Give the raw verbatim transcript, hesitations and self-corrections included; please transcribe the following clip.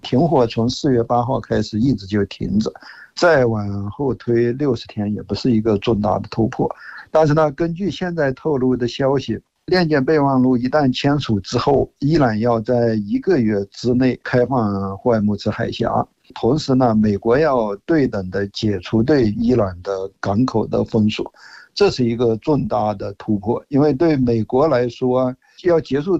停火从四月八号开始一直就停着，再往后推六十天也不是一个重大的突破。但是呢，根据现在透露的消息，联检备忘录一旦签署之后，伊朗要在一个月之内开放霍尔木兹海峡，同时呢，美国要对等的解除对伊朗的港口的封锁，这是一个重大的突破。因为对美国来说，要结束